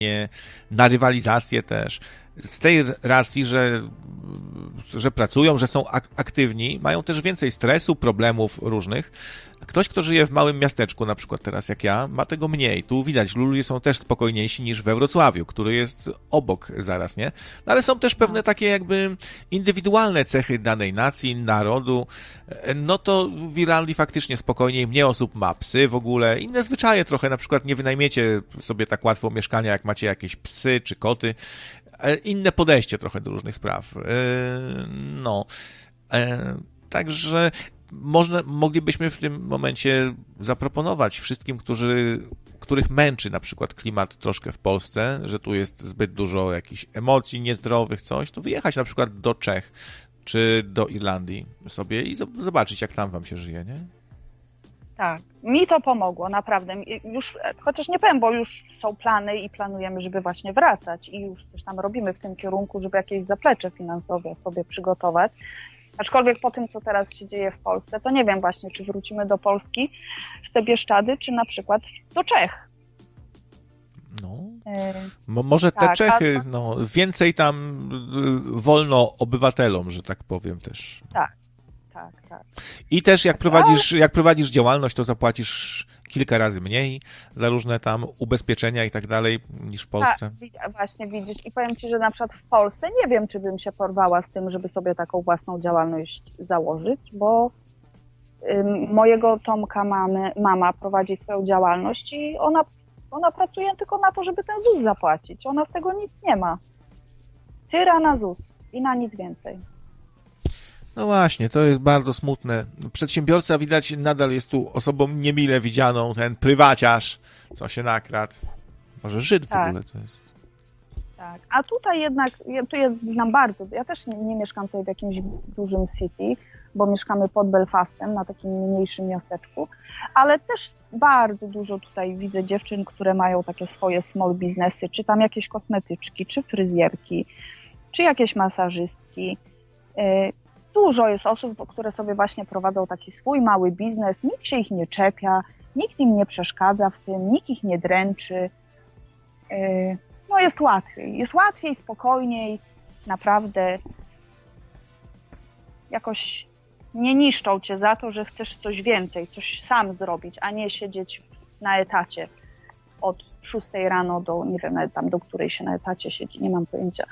na rywalizację też. Z tej racji, że pracują, że są aktywni, mają też więcej stresu, problemów różnych. Ktoś, kto żyje w małym miasteczku, na przykład teraz jak ja, ma tego mniej. Tu widać, ludzie są też spokojniejsi niż we Wrocławiu, który jest obok zaraz, nie? No ale są też pewne takie jakby indywidualne cechy danej nacji, narodu. No to w Irlandii faktycznie spokojniej, mniej osób ma psy w ogóle, inne zwyczaje trochę, na przykład nie wynajmiecie sobie tak łatwo mieszkania, jak macie jakieś psy czy koty. Inne podejście trochę do różnych spraw. No. Także moglibyśmy w tym momencie zaproponować wszystkim, których męczy na przykład klimat troszkę w Polsce, że tu jest zbyt dużo jakichś emocji niezdrowych, coś, to wyjechać na przykład do Czech czy do Irlandii sobie i zobaczyć, jak tam wam się żyje, nie? Tak, mi to pomogło, naprawdę. Już, chociaż nie powiem, bo już są plany i planujemy, żeby właśnie wracać i już coś tam robimy w tym kierunku, żeby jakieś zaplecze finansowe sobie przygotować. Aczkolwiek po tym, co teraz się dzieje w Polsce, to nie wiem właśnie, czy wrócimy do Polski w te Bieszczady, czy na przykład do Czech. No, może te tak, Czechy, no, więcej tam wolno obywatelom, że tak powiem też. Tak. I też jak prowadzisz działalność, to zapłacisz kilka razy mniej za różne tam ubezpieczenia i tak dalej niż w Polsce. Tak, właśnie widzisz. I powiem ci, że na przykład w Polsce nie wiem, czy bym się porwała z tym, żeby sobie taką własną działalność założyć, bo mojego Tomka mama prowadzi swoją działalność i ona pracuje tylko na to, żeby ten ZUS zapłacić. Ona z tego nic nie ma. Tyra na ZUS i na nic więcej. No właśnie, to jest bardzo smutne. Przedsiębiorca widać nadal jest tu osobą niemile widzianą, ten prywaciarz, co się nakradł. Może Żyd w ogóle to jest. Tak, a tutaj jednak, tu jest nam bardzo, ja też nie mieszkam tutaj w jakimś dużym city, bo mieszkamy pod Belfastem, na takim mniejszym miasteczku, ale też bardzo dużo tutaj widzę dziewczyn, które mają takie swoje small biznesy, czy tam jakieś kosmetyczki, czy fryzjerki, czy jakieś masażystki. Dużo jest osób, które sobie właśnie prowadzą taki swój mały biznes, nikt się ich nie czepia, nikt im nie przeszkadza w tym, nikt ich nie dręczy. No jest łatwiej, spokojniej, naprawdę jakoś nie niszczą cię za to, że chcesz coś więcej, coś sam zrobić, a nie siedzieć na etacie od 6 rano do, nie wiem, tam do której się na etacie siedzi, nie mam pojęcia.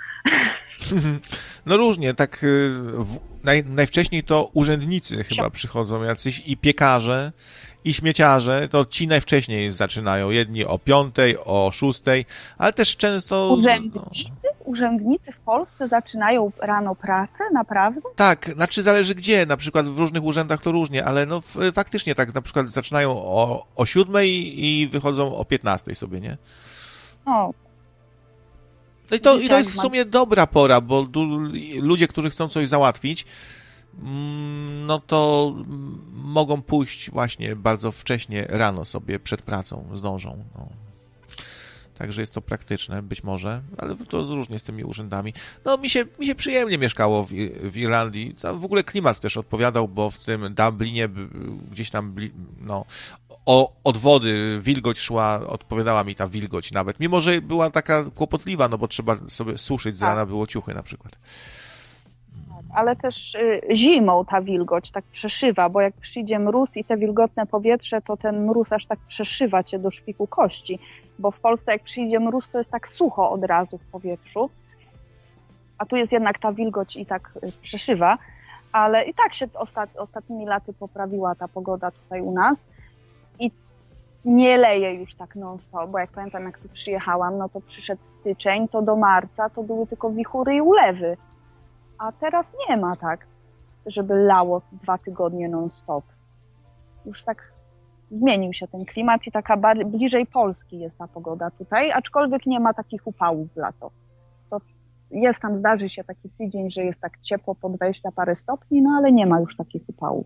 No różnie, tak najwcześniej to urzędnicy chyba przychodzą jacyś i piekarze, i śmieciarze, to ci najwcześniej zaczynają, jedni o 5, o 6, ale też często... Urzędnicy w Polsce zaczynają rano pracę, naprawdę? Tak, znaczy zależy gdzie, na przykład w różnych urzędach to różnie, ale no faktycznie tak, na przykład zaczynają o 7 i wychodzą o 15 sobie, nie? No. No i to jest w sumie dobra pora, bo ludzie, którzy chcą coś załatwić, no to mogą pójść właśnie bardzo wcześnie rano sobie przed pracą, zdążą. No. Także jest to praktyczne, być może, ale to różnie z tymi urzędami. No mi się przyjemnie mieszkało w Irlandii. W ogóle klimat też odpowiadał, bo w tym Dublinie gdzieś tam od wody wilgoć szła, odpowiadała mi ta wilgoć nawet, mimo że była taka kłopotliwa, no bo trzeba sobie suszyć z rana było ciuchy na przykład. Ale też zimą ta wilgoć tak przeszywa, bo jak przyjdzie mróz i te wilgotne powietrze, to ten mróz aż tak przeszywa cię do szpiku kości, bo w Polsce jak przyjdzie mróz, to jest tak sucho od razu w powietrzu, a tu jest jednak ta wilgoć i tak przeszywa, ale i tak się ostatnimi laty poprawiła ta pogoda tutaj u nas i nie leje już tak non-stop, bo jak pamiętam, jak tu przyjechałam, no to przyszedł styczeń, to do marca to były tylko wichury i ulewy. A teraz nie ma tak, żeby lało 2 tygodnie non-stop. Już tak zmienił się ten klimat i taka bliżej Polski jest ta pogoda tutaj, aczkolwiek nie ma takich upałów w lato. To jest tam, zdarzy się taki tydzień, że jest tak ciepło po 20 parę stopni, no ale nie ma już takich upałów.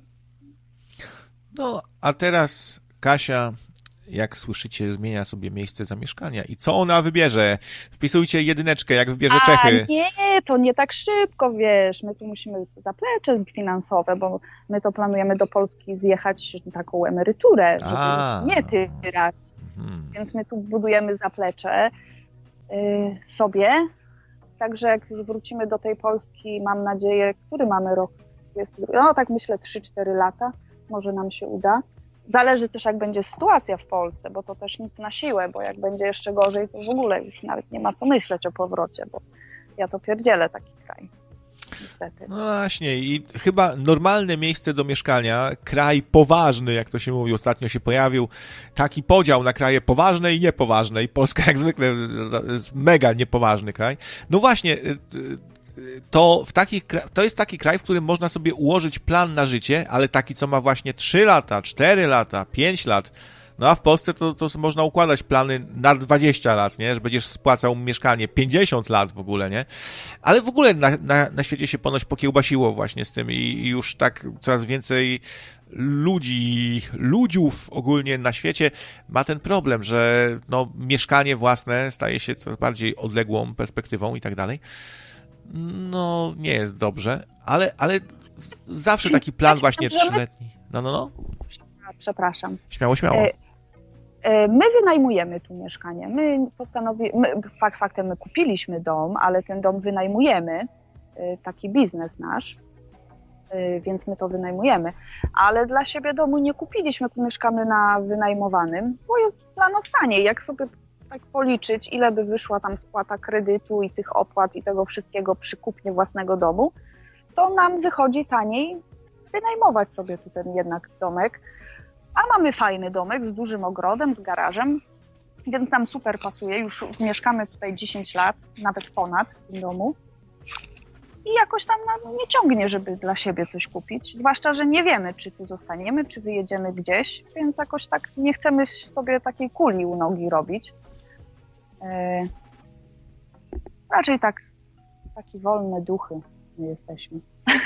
No, a teraz Kasia, jak słyszycie, zmienia sobie miejsce zamieszkania. I co ona wybierze? Wpisujcie 1, jak wybierze Czechy. Nie, to nie tak szybko, wiesz. My tu musimy zaplecze finansowe, bo my to planujemy do Polski zjechać taką emeryturę, żeby nie tyrać. Więc my tu budujemy zaplecze. sobie. Także jak już wrócimy do tej Polski, mam nadzieję, który mamy rok? No tak myślę 3-4 lata, może nam się uda. Zależy też jak będzie sytuacja w Polsce, bo to też nic na siłę, bo jak będzie jeszcze gorzej, to w ogóle już nawet nie ma co myśleć o powrocie, bo ja to pierdzielę taki kraj. Niestety. No właśnie i chyba normalne miejsce do mieszkania, kraj poważny, jak to się mówi, ostatnio się pojawił taki podział na kraje poważne i niepoważne i Polska jak zwykle jest mega niepoważny kraj. No właśnie, to jest taki kraj, w którym można sobie ułożyć plan na życie, ale taki, co ma właśnie 3 lata, 4 lata, 5 lat. No a w Polsce to można układać plany na 20 lat, nie? Że będziesz spłacał mieszkanie 50 lat w ogóle, nie? Ale w ogóle na świecie się ponoć pokiełbasiło właśnie z tym i już tak coraz więcej ludziów ogólnie na świecie ma ten problem, że no, mieszkanie własne staje się coraz bardziej odległą perspektywą i tak dalej. No, nie jest dobrze, ale zawsze taki plan właśnie 3-letni. No. Przepraszam. Śmiało. My wynajmujemy tu mieszkanie. Faktem my kupiliśmy dom, ale ten dom wynajmujemy, taki biznes nasz, więc my to wynajmujemy. Ale dla siebie domu nie kupiliśmy, tu mieszkamy na wynajmowanym, bo jest dla nas taniej. Jak sobie tak policzyć, ile by wyszła tam spłata kredytu i tych opłat i tego wszystkiego przy kupnie własnego domu, to nam wychodzi taniej wynajmować sobie tu ten jednak domek. A mamy fajny domek z dużym ogrodem, z garażem, więc nam super pasuje. Już mieszkamy tutaj 10 lat, nawet ponad w tym domu. I jakoś tam nas nie ciągnie, żeby dla siebie coś kupić. Zwłaszcza, że nie wiemy, czy tu zostaniemy, czy wyjedziemy gdzieś, więc jakoś tak nie chcemy sobie takiej kuli u nogi robić. Raczej taki wolne duchy my jesteśmy.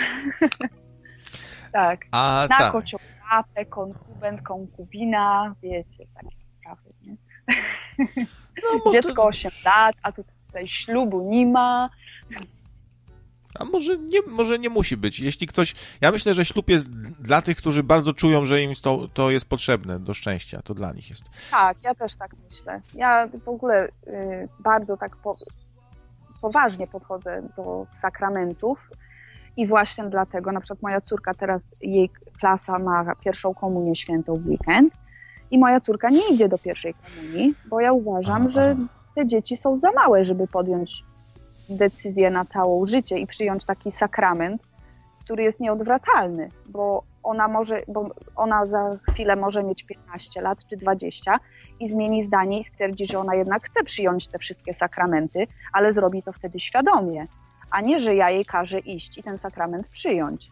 Tak. Na kociołapę, konkubent, konkubina, wiecie, takie sprawy, nie? No, dziecko 8 lat, a tutaj ślubu nie ma. A może nie musi być. Jeśli ktoś... Ja myślę, że ślub jest dla tych, którzy bardzo czują, że im to jest potrzebne do szczęścia. To dla nich jest. Tak, ja też tak myślę. Ja w ogóle bardzo tak poważnie podchodzę do sakramentów. I właśnie dlatego, na przykład moja córka teraz, jej klasa ma pierwszą komunię świętą w weekend i moja córka nie idzie do pierwszej komunii, bo ja uważam, że te dzieci są za małe, żeby podjąć decyzję na całe życie i przyjąć taki sakrament, który jest nieodwracalny, bo ona za chwilę może mieć 15 lat czy 20 i zmieni zdanie i stwierdzi, że ona jednak chce przyjąć te wszystkie sakramenty, ale zrobi to wtedy świadomie, a nie, że ja jej każę iść i ten sakrament przyjąć.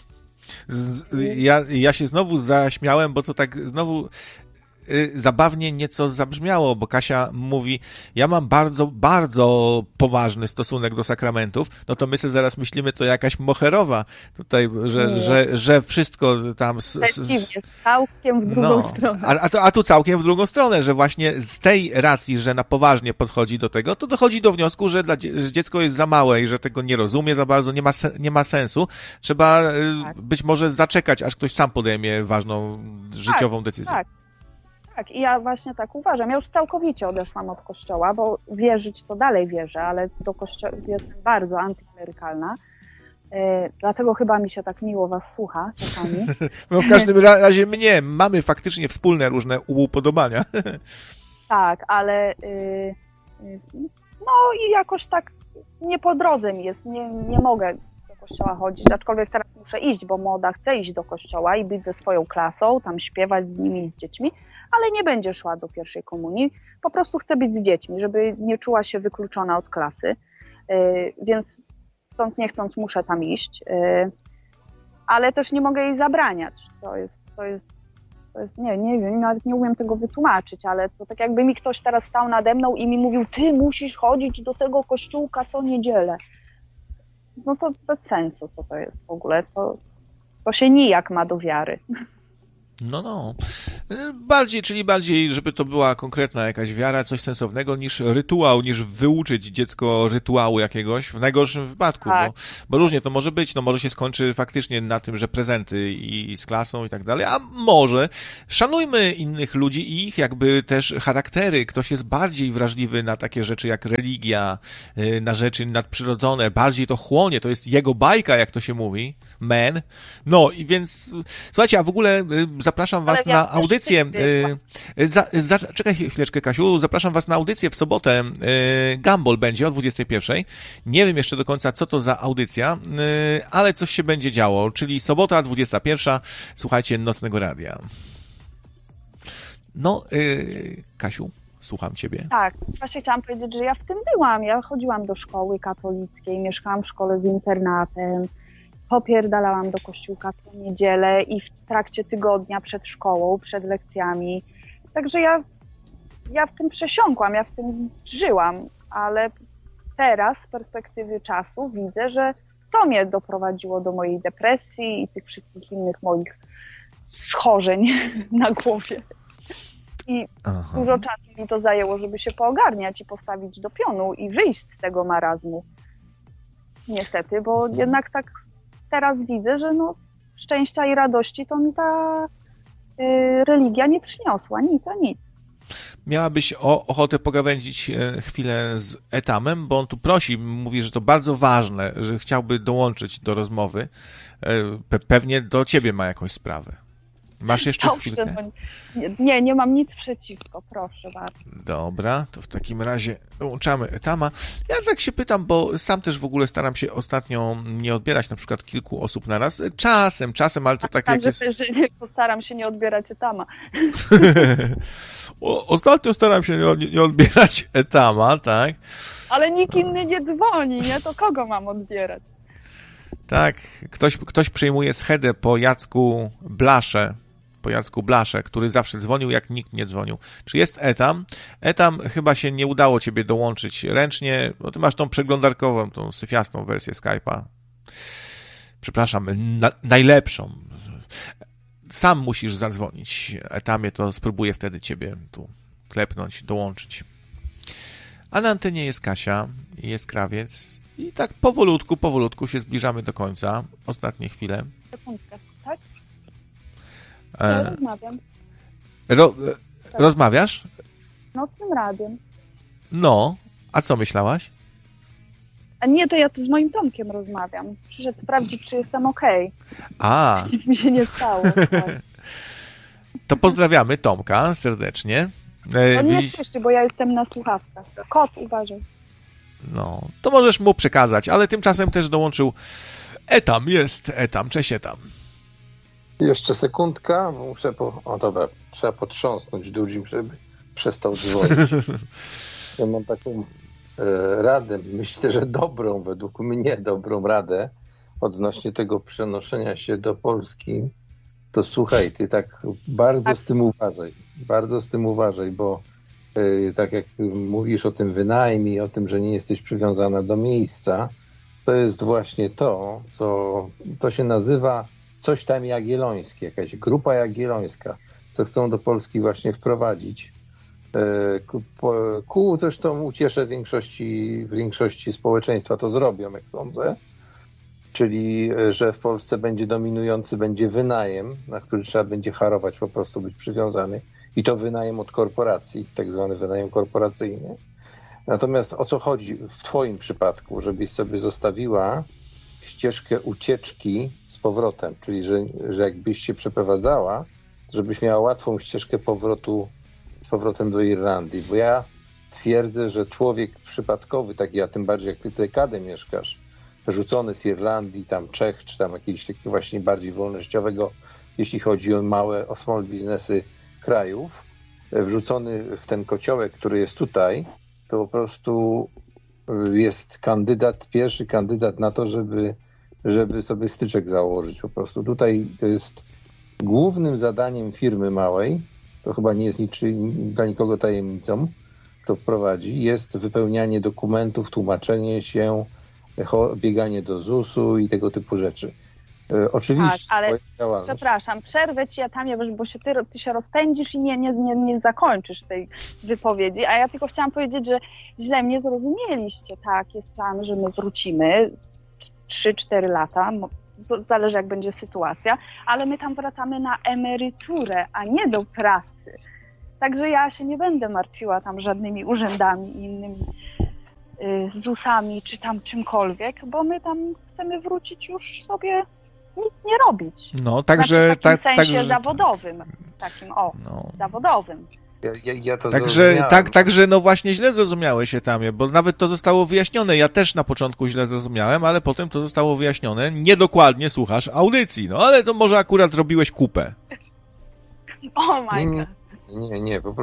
Ja się znowu zaśmiałem, bo to tak znowu zabawnie nieco zabrzmiało, bo Kasia mówi, ja mam bardzo, bardzo poważny stosunek do sakramentów, no to my sobie zaraz myślimy, to jakaś moherowa tutaj, że wszystko tam... Przeciwnie, całkiem w drugą stronę. A tu całkiem w drugą stronę, że właśnie z tej racji, że na poważnie podchodzi do tego, to dochodzi do wniosku, że dziecko jest za małe i że tego nie rozumie za bardzo, nie ma sensu. Trzeba być może zaczekać, aż ktoś sam podejmie ważną życiową decyzję. Tak, i ja właśnie tak uważam. Ja już całkowicie odeszłam od kościoła, bo wierzyć to dalej wierzę, ale do kościoła jestem bardzo antyklerykalna. Dlatego chyba mi się tak miło was słucha czasami. No w każdym razie mnie, mamy faktycznie wspólne różne upodobania. Tak, ale no i jakoś tak nie po drodze mi jest, nie mogę do kościoła chodzić, aczkolwiek teraz muszę iść, bo młoda chce iść do kościoła i być ze swoją klasą, tam śpiewać z nimi, z dziećmi, ale nie będzie szła do pierwszej komunii, po prostu chce być z dziećmi, żeby nie czuła się wykluczona od klasy, więc chcąc nie chcąc muszę tam iść, ale też nie mogę jej zabraniać, to jest nie wiem, nawet nie umiem tego wytłumaczyć, ale to tak jakby mi ktoś teraz stał nade mną i mi mówił, ty musisz chodzić do tego kościółka co niedzielę. No to bez sensu, co to jest w ogóle, to się nijak ma do wiary. No. Bardziej, żeby to była konkretna jakaś wiara, coś sensownego niż rytuał, niż wyuczyć dziecko rytuału jakiegoś, w najgorszym wypadku, Tak. bo różnie to może być, no może się skończy faktycznie na tym, że prezenty i z klasą i tak dalej, a może szanujmy innych ludzi i ich jakby też charaktery, ktoś jest bardziej wrażliwy na takie rzeczy jak religia, na rzeczy nadprzyrodzone, bardziej to chłonie, to jest jego bajka, jak to się mówi, no i więc, słuchajcie, a w ogóle zapraszam was na audycję. Czekaj chwileczkę, Kasiu. Zapraszam was na audycję w sobotę. Gumball będzie o 21:00. Nie wiem jeszcze do końca, co to za audycja, ale coś się będzie działo. Czyli sobota, 21:00. Słuchajcie Nocnego Radia. No, Kasiu, słucham ciebie. Tak, właśnie chciałam powiedzieć, że ja w tym byłam. Ja chodziłam do szkoły katolickiej, mieszkałam w szkole z internatem. Popierdalałam do kościółka w niedzielę i w trakcie tygodnia przed szkołą, przed lekcjami. Także ja w tym przesiąkłam, ja w tym żyłam, ale teraz z perspektywy czasu widzę, że to mnie doprowadziło do mojej depresji i tych wszystkich innych moich schorzeń na głowie. I dużo czasu mi to zajęło, żeby się poogarniać i postawić do pionu i wyjść z tego marazmu. Niestety, bo jednak tak teraz widzę, że no, szczęścia i radości to mi ta religia nie przyniosła, nic. Miałabyś ochotę pogawędzić chwilę z Etamem, bo on tu prosi, mówi, że to bardzo ważne, że chciałby dołączyć do rozmowy. Pewnie do ciebie ma jakąś sprawę. Masz jeszcze chwilkę? Nie mam nic przeciwko, proszę bardzo. Dobra, to w takim razie dołączamy Etama. Ja tak się pytam, bo sam też w ogóle staram się ostatnio nie odbierać na przykład kilku osób na raz. Czasem, ale to tak jak jest... Że postaram się nie odbierać Etama. Ostatnio staram się nie odbierać Etama, tak? Ale nikt inny nie dzwoni, nie? To kogo mam odbierać? Tak, ktoś przyjmuje schedę po Jacku Blasze, który zawsze dzwonił, jak nikt nie dzwonił. Czy jest Etam? Etam, chyba się nie udało ciebie dołączyć ręcznie, bo ty masz tą przeglądarkową, tą syfiastą wersję Skype'a. Przepraszam, najlepszą. Sam musisz zadzwonić. Etamie, to spróbuję wtedy ciebie tu klepnąć, dołączyć. A na antenie jest Kasia, jest Krawiec i tak powolutku się zbliżamy do końca. Ostatnie chwile. Sekundkę, tak? Ja rozmawiam. Rozmawiasz? Nocnym radiem. No, a co myślałaś? A nie, to ja tu z moim Tomkiem rozmawiam. Przyszedł sprawdzić, czy jestem okej. A. Nic mi się nie stało. Tak. To pozdrawiamy Tomka serdecznie. On nie słyszy, bo ja jestem na słuchawkach. Kot, uważaj. No, to możesz mu przekazać, ale tymczasem też dołączył Etam. Cześć Etam. Jeszcze sekundka, bo muszę trzeba potrząsnąć dużym, żeby przestał dzwonić. Ja mam taką radę, myślę, że według mnie dobrą radę odnośnie tego przenoszenia się do Polski. To słuchaj, ty tak bardzo z tym uważaj, bo tak jak mówisz o tym wynajmie, o tym, że nie jesteś przywiązana do miejsca, to jest właśnie to się nazywa coś tam jagiellońskie, jakaś grupa jagiellońska, co chcą do Polski właśnie wprowadzić. Ku zresztą ucieszę większości społeczeństwa to zrobią, jak sądzę. Czyli, że w Polsce będzie wynajem, na który trzeba będzie harować, po prostu być przywiązany. I to wynajem od korporacji, tak zwany wynajem korporacyjny. Natomiast o co chodzi w twoim przypadku? Żebyś sobie zostawiła ścieżkę ucieczki z powrotem. Czyli, że jakbyś się przeprowadzała, żebyś miała łatwą ścieżkę z powrotem do Irlandii. Bo ja twierdzę, że człowiek przypadkowy, tak ja, tym bardziej jak ty dekadę mieszkasz, rzucony z Irlandii, tam Czech, czy tam jakiegoś takiego właśnie bardziej wolnościowego, jeśli chodzi o small biznesy krajów, wrzucony w ten kociołek, który jest tutaj, to po prostu jest pierwszy kandydat na to, żeby sobie styczek założyć po prostu. Tutaj to jest głównym zadaniem firmy małej, to chyba nie jest dla nikogo tajemnicą, kto prowadzi, jest wypełnianie dokumentów, tłumaczenie się, bieganie do ZUS-u i tego typu rzeczy. Oczywiście. Tak, ale przepraszam, przerwę ci, Atamie, bo ty się rozpędzisz i nie zakończysz tej wypowiedzi, a ja tylko chciałam powiedzieć, że źle mnie zrozumieliście. Tak, jest plan, że my wrócimy 3-4 lata, zależy jak będzie sytuacja, ale my tam wracamy na emeryturę, a nie do pracy. Także ja się nie będę martwiła tam żadnymi urzędami i innymi ZUS-ami czy tam czymkolwiek, bo my tam chcemy wrócić już sobie nic nie robić. No, także... Znaczy, w takim sensie zawodowym. Takim, zawodowym. Ja to także no właśnie źle zrozumiałeś się tam, bo nawet to zostało wyjaśnione. Ja też na początku źle zrozumiałem, ale potem to zostało wyjaśnione. Niedokładnie słuchasz audycji, no ale to może akurat robiłeś kupę. Oh my God. Nie, po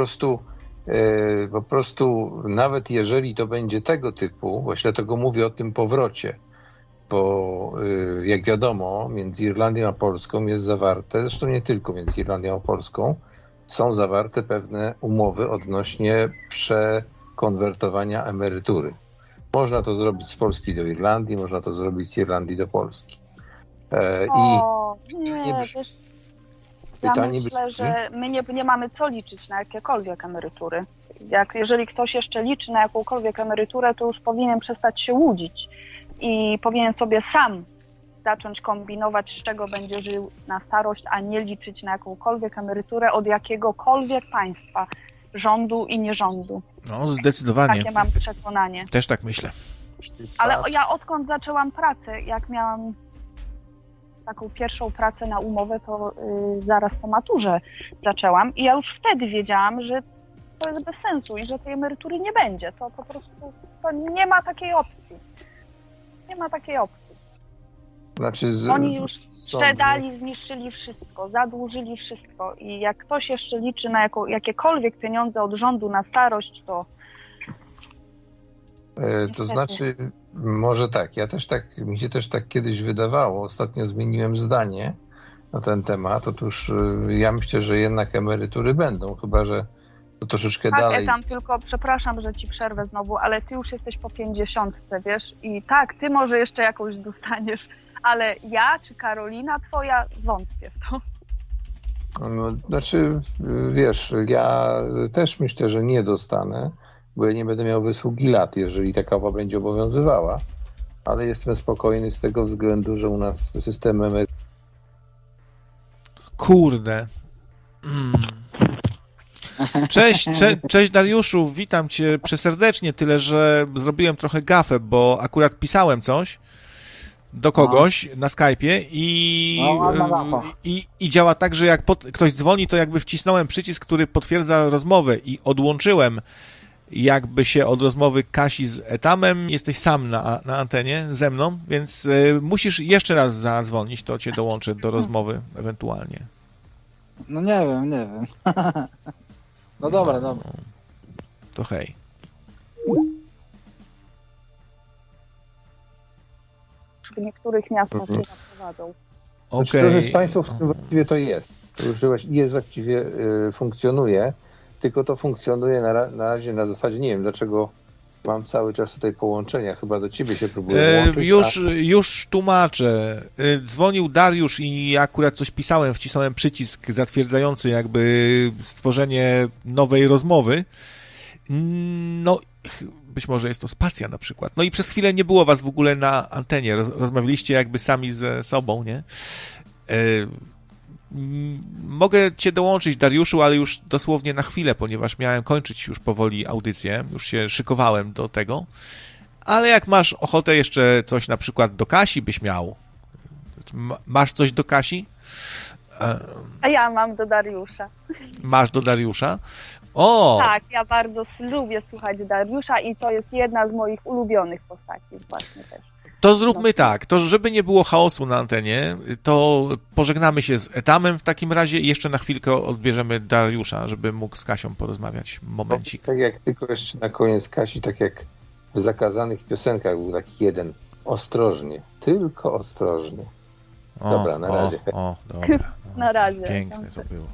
prostu nawet jeżeli to będzie tego typu, właśnie dlatego mówię o tym powrocie, bo jak wiadomo, między Irlandią a Polską jest zawarte, zresztą nie tylko między Irlandią a Polską, są zawarte pewne umowy odnośnie przekonwertowania emerytury. Można to zrobić z Polski do Irlandii, można to zrobić z Irlandii do Polski. Ja myślę, że my nie mamy co liczyć na jakiekolwiek emerytury. Jeżeli ktoś jeszcze liczy na jakąkolwiek emeryturę, to już powinien przestać się łudzić i powinien sobie sam zacząć kombinować, z czego będzie żył na starość, a nie liczyć na jakąkolwiek emeryturę od jakiegokolwiek państwa, rządu i nierządu. No, zdecydowanie. Takie mam przekonanie. Też tak myślę. Ale ja odkąd zaczęłam pracę, jak miałam taką pierwszą pracę na umowę, to zaraz po maturze zaczęłam i ja już wtedy wiedziałam, że to jest bez sensu i że tej emerytury nie będzie. To po prostu to nie ma takiej opcji. Nie ma takiej opcji. Znaczy Oni już sprzedali, zniszczyli wszystko, zadłużyli wszystko i jak ktoś jeszcze liczy na jakiekolwiek pieniądze od rządu na starość, to... To znaczy, może tak, mi się też tak kiedyś wydawało, ostatnio zmieniłem zdanie na ten temat, otóż ja myślę, że jednak emerytury będą, chyba że to troszeczkę tak, dalej. Ja tam tylko, przepraszam, że ci przerwę znowu, ale ty już jesteś po 50, wiesz, i tak, ty może jeszcze jakąś dostaniesz, ale ja czy Karolina twoja wątpię w to. No, znaczy, wiesz, ja też myślę, że nie dostanę, bo ja nie będę miał wysługi lat, jeżeli taka będzie obowiązywała, ale jestem spokojny z tego względu, że u nas system emerytalny... Kurde. Cześć Dariuszu, witam cię przeserdecznie, tyle że zrobiłem trochę gafę, bo akurat pisałem coś do kogoś na Skype'ie i działa tak, że jak ktoś dzwoni, to jakby wcisnąłem przycisk, który potwierdza rozmowę i odłączyłem jakby się od rozmowy Kasi z Etamem. Jesteś sam na antenie ze mną, więc musisz jeszcze raz zadzwonić, to cię dołączę do rozmowy ewentualnie. No nie wiem. No dobra. To hej. W niektórych miastach się prowadzą. Okej. Z państwów właściwie to jest. To już właściwie funkcjonuje, tylko to funkcjonuje na razie na zasadzie, nie wiem dlaczego mam cały czas tutaj połączenia, chyba do ciebie się próbuję łączyć. Już tłumaczę. Dzwonił Dariusz i ja akurat coś pisałem, wcisnąłem przycisk zatwierdzający jakby stworzenie nowej rozmowy. No, być może jest to spacja na przykład. No i przez chwilę nie było was w ogóle na antenie. Rozmawialiście jakby sami ze sobą, nie? Mogę cię dołączyć, Dariuszu, ale już dosłownie na chwilę, ponieważ miałem kończyć już powoli audycję. Już się szykowałem do tego. Ale jak masz ochotę jeszcze coś na przykład do Kasi byś miał. Masz coś do Kasi? A ja mam do Dariusza. Masz do Dariusza? O! Tak, ja bardzo lubię słuchać Dariusza i to jest jedna z moich ulubionych postaci właśnie też. To zróbmy tak, to żeby nie było chaosu na antenie, to pożegnamy się z Etamem w takim razie i jeszcze na chwilkę odbierzemy Dariusza, żeby mógł z Kasią porozmawiać momencik. Tak jak tylko jeszcze na koniec Kasi, tak jak w Zakazanych piosenkach był taki jeden, ostrożnie, tylko ostrożnie. Dobra, na razie. Dobra. Na razie. Piękne to było.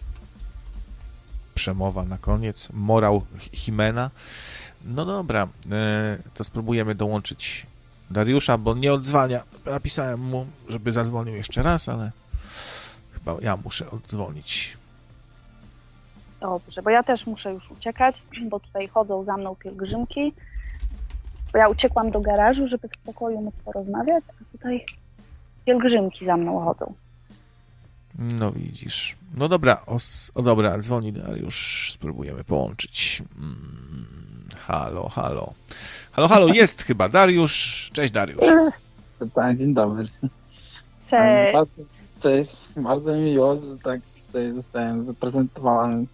Przemowa na koniec, morał Himena. No dobra, to spróbujemy dołączyć Dariusza, bo nie odzwania. Napisałem mu, żeby zadzwonił jeszcze raz, ale chyba ja muszę odzwonić. Dobrze, bo ja też muszę już uciekać, bo tutaj chodzą za mną pielgrzymki. Bo ja uciekłam do garażu, żeby w spokoju móc porozmawiać, a tutaj pielgrzymki za mną chodzą. No widzisz. No dobra, dobra, dzwoni Dariusz, spróbujemy połączyć. Halo, halo. Halo, halo, jest chyba Dariusz. Cześć Dariusz. Tak, dzień dobry. Cześć. Cześć, bardzo mi miło, że tak tutaj zostałem zaprezentowany.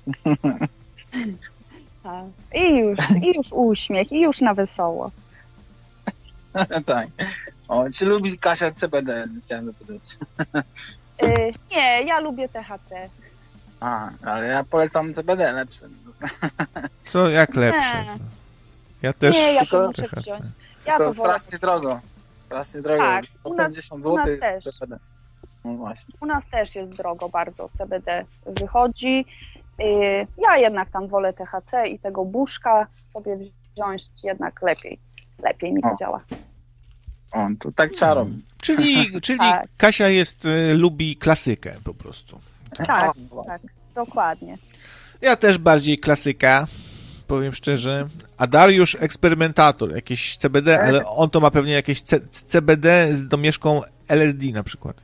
Tak. I już uśmiech, i już na wesoło. Tak. O, czy lubi Kasia CBD? Chciałem zapytać. Nie, ja lubię THC. Ale ja polecam CBD lepsze. Co, jak lepsze? Nie. Ja też. Nie, ja to tylko muszę THC. wziąć. Ja Tylko to wolę. strasznie drogo. Strasznie drogo. Tak, 150 u nas zł też. CBD. No właśnie. U nas też jest drogo bardzo CBD wychodzi. Ja jednak tam wolę THC i tego buszka sobie wziąć jednak lepiej. Lepiej mi to działa. O, to tak trzeba robić. Czyli Tak. Kasia lubi klasykę po prostu. Tak, O, właśnie. tak, dokładnie. Ja też bardziej klasyka, powiem szczerze. A Dariusz eksperymentator, jakieś CBD, ale on to ma pewnie jakieś CBD z domieszką LSD na przykład.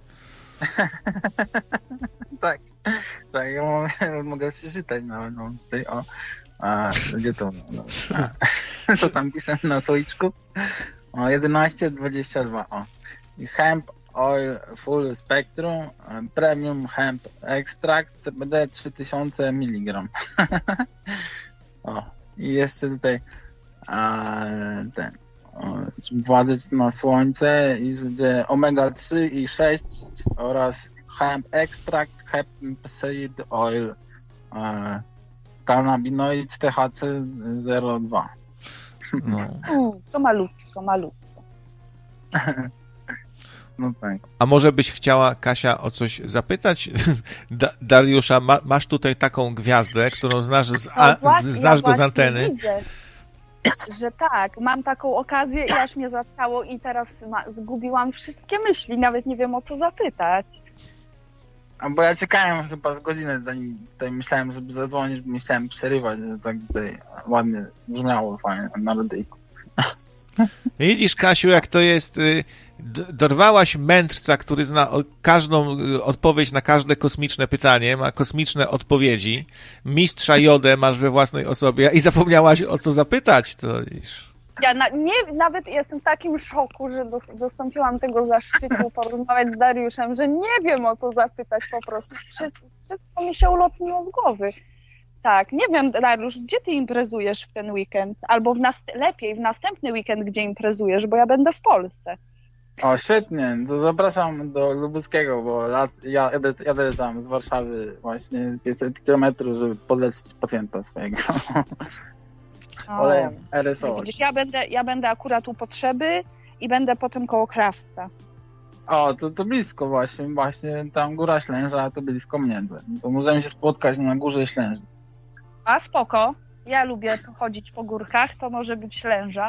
Tak, tak, ja mogę przeczytać nawet, no, tutaj, gdzie to, co tam pisze na słoiczku? 11,22, I hemp oil full spectrum, premium hemp extract, CBD 3000 mg. I jeszcze tutaj władzać na słońce i że omega-3 i 6 oraz hemp extract, hemp seed oil, cannabinoid THC 02. No. To malutko. No tak. A może byś chciała, Kasia, o coś zapytać Dariusza? Masz tutaj taką gwiazdę, którą znasz znasz go z anteny. Widzę, że tak, mam taką okazję i aż mnie zatkało i teraz zgubiłam wszystkie myśli, nawet nie wiem o co zapytać. Bo ja czekałem chyba z godzinę, zanim tutaj myślałem, żeby zadzwonić, bo myślałem przerywać, że tak tutaj ładnie brzmiało fajnie na radyjku. Widzisz, Kasiu, jak to jest. Dorwałaś mędrca, który zna każdą odpowiedź na każde kosmiczne pytanie, ma kosmiczne odpowiedzi. Mistrza Jodę masz we własnej osobie i zapomniałaś o co zapytać, to widzisz. Ja nawet jestem w takim szoku, że dostąpiłam tego zaszczytu porozmawiać z Dariuszem, że nie wiem o co zapytać po prostu. Wszystko mi się ulotniło z głowy. Tak, nie wiem, Dariusz, gdzie ty imprezujesz w ten weekend? Albo lepiej w następny weekend, gdzie imprezujesz, bo ja będę w Polsce. O, świetnie, to zapraszam do Lubuskiego, bo ja jadę tam z Warszawy właśnie 500 km, żeby podleczyć pacjenta swojego. Olejem RSO. Widzisz, ja będę akurat u Potrzeby i będę potem koło Krawca. O, to blisko właśnie tam Góra Ślęża, to blisko mnie. To możemy się spotkać na Górze Ślęży. A spoko, ja lubię chodzić po górkach, to może być Ślęża.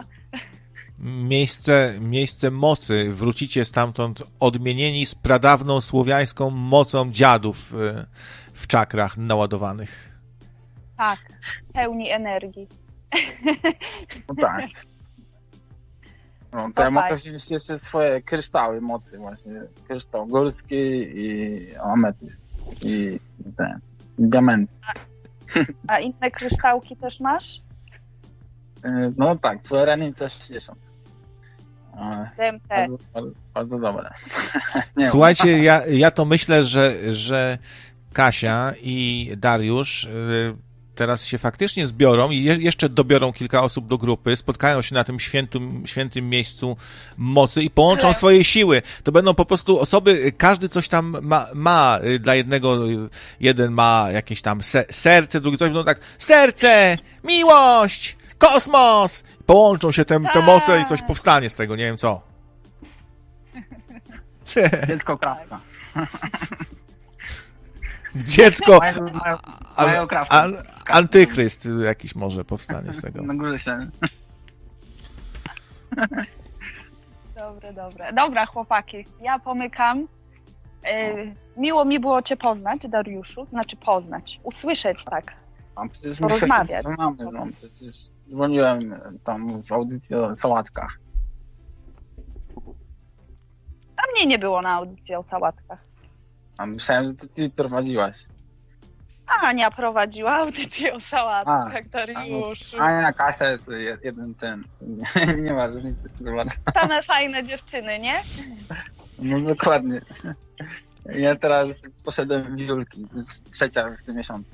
Miejsce mocy. Wrócicie stamtąd odmienieni z pradawną słowiańską mocą dziadów w czakrach naładowanych. Tak, pełni energii. No tak. No, to ja mogę wziąć jeszcze swoje kryształy mocy właśnie. Kryształ górski i ametyst. I ten, diament. A inne kryształki też masz? No tak, fluorenica 60. DMT. Bardzo dobre. Słuchajcie, ja to myślę, że Kasia i Dariusz teraz się faktycznie zbiorą i jeszcze dobiorą kilka osób do grupy, spotkają się na tym świętym miejscu mocy i połączą swoje siły. To będą po prostu osoby, każdy coś tam ma dla jednego, jeden ma jakieś tam serce, drugi coś, no tak, serce, miłość, kosmos! Połączą się te moce i coś powstanie z tego, nie wiem co. Dziecko Krawca. Dziecko, Mają Krawca. antychryst jakiś może powstanie z tego. Na Górze Ślęży. dobre. Dobra, chłopaki, ja pomykam. Miło mi było cię poznać, Dariuszu. Znaczy poznać, usłyszeć, tak. A przecież Porozmawiać. No, przecież dzwoniłem tam w audycji o sałatkach. A mnie nie było na audycji o sałatkach. A myślałem, że to ty prowadziłaś. Ania prowadziła audycję o sałatkach, Dariuszu. Ania, Kasia, to jeden ten. Nie ma różnicy. Zobacz. Same fajne dziewczyny, nie? No dokładnie. Ja teraz poszedłem w Julki, to już 3. w tym miesiącu.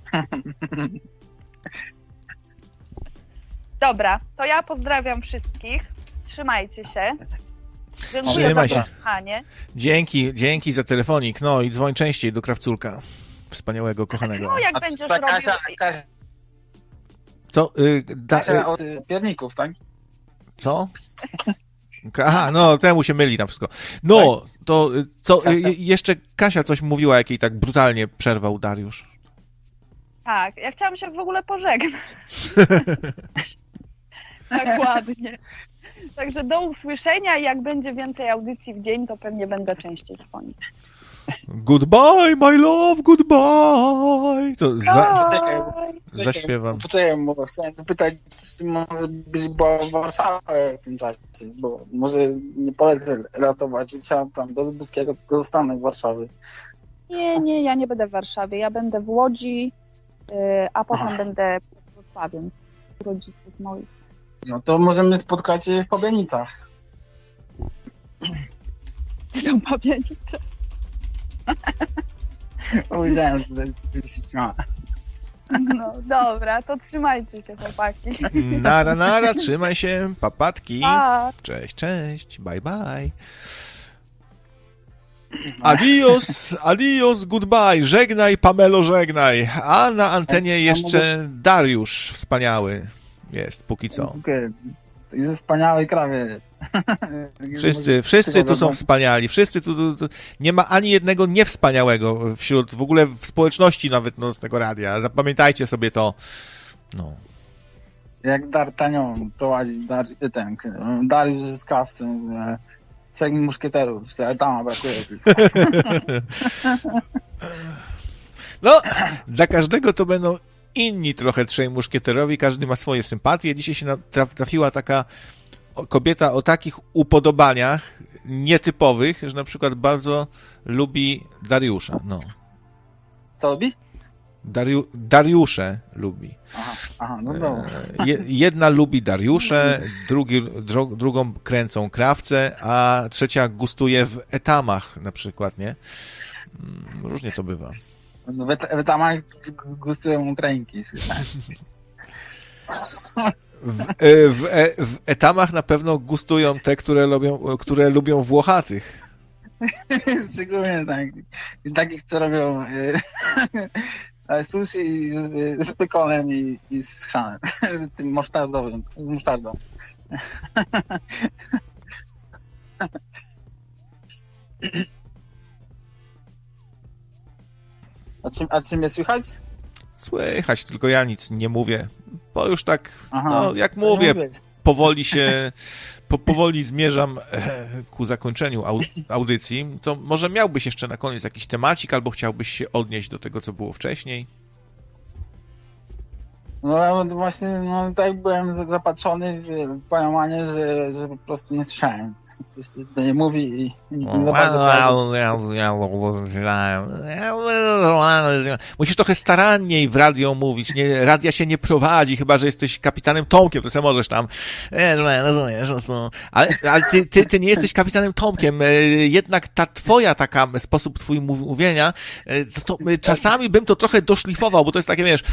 Dobra, to ja pozdrawiam wszystkich. Trzymajcie się. Dziękuję Trzymaj za się. słuchanie. Dzięki za telefonik. No i dzwoń częściej do Krawculka. Wspaniałego, kochanego. No jak A będziesz ta robił... Kasia Co? od pierników, tak? Co? Aha, no temu się myli tam wszystko. No, to co? Jeszcze Kasia coś mówiła, jak jej tak brutalnie przerwał Dariusz. Tak, ja chciałam się w ogóle pożegnać. Tak ładnie. Także do usłyszenia i jak będzie więcej audycji w dzień, to pewnie będę częściej dzwonić. Goodbye, my love, goodbye. To Poczekaj, zaśpiewam. Poczekaj, bo chciałem zapytać, czy może byś była w Warszawie w tym czasie, bo może nie polecę ratować życia tam do Lubuskiego, tylko zostanę w Warszawie. Nie, ja nie będę w Warszawie. Ja będę w Łodzi, a potem będę pod Wrocławiem. U rodziców moich. No to możemy spotkać się w Pabianicach. Ty tam pamiętasz? Powiedziałem, że będziesz się śmiała. No dobra, to trzymajcie się, chłopaki. Nara, trzymaj się, papatki. Pa. Cześć, bye. Adios, goodbye. Żegnaj, Pamelo, żegnaj. A na antenie jeszcze Dariusz wspaniały jest, póki co. Jest wspaniały krawiec. Wszyscy tu są wspaniali. Wszyscy tu nie ma ani jednego niewspaniałego wśród, w ogóle w społeczności nawet z tego radia. Zapamiętajcie sobie to. No. Jak D'Artagnan prowadzi Dariusz z krawcem, 3 muszkieterów, tam brakuje tylko. No, dla każdego to będą inni trochę 3 muszkieterowi, każdy ma swoje sympatie. Dzisiaj się trafiła taka kobieta o takich upodobaniach nietypowych, że na przykład bardzo lubi Dariusza. No. Co lubi? Dariusze lubi. Aha, no dobra. Jedna lubi Dariusze, drugą kręcą krawce, a trzecia gustuje w etamach na przykład, nie? Różnie to bywa. No, w etamach gustują Ukrainki. W etamach na pewno gustują te, które lubią Włochatych. Szczególnie takich, co robią sushi z pykonem i z chrzanem. Tym musztardowym, z musztardą. A czy mnie słychać? Słychać, tylko ja nic nie mówię. Bo już tak, no jak mówię, powoli zmierzam ku zakończeniu audycji. To może miałbyś jeszcze na koniec jakiś temacik, albo chciałbyś się odnieść do tego, co było wcześniej? No właśnie, tak byłem zapatrzony w pojmanie, że po prostu nie słyszałem. Coś się to nie mówi i nie za bardzo. Musisz trochę staranniej w radio mówić. Radia się nie prowadzi, chyba że jesteś kapitanem Tomkiem, to sobie możesz tam. Ale ty nie jesteś kapitanem Tomkiem. Jednak ta twoja sposób twój mówienia, to czasami bym to trochę doszlifował, bo to jest takie, wiesz,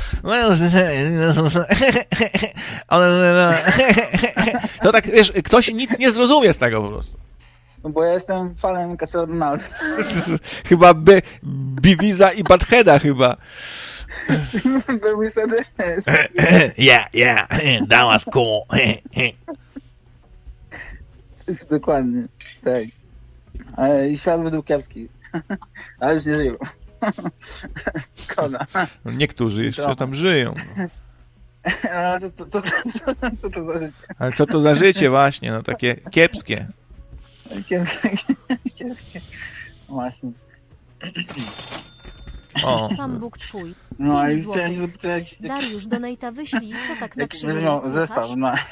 to tak, wiesz, ktoś nic nie zrozumie z tego po prostu. No bo ja jestem fanem Kaczora Donalda. Chyba Beavisa i Buttheada chyba. Były wtedy... Yeah, that was cool. Dokładnie, tak. I świat według kiepski. Ale już nie żyją. Szkoda. No niektórzy jeszcze tam żyją. Ale co to za życie? Ale co to za życie właśnie, no takie kiepskie. Kiepskie. Właśnie. O. Pan Bóg twój. No i Złotych. chciałem się zapytać, Dariusz, donata wyślij, co tak na jaki krzywy weźmią słuchasz? zestaw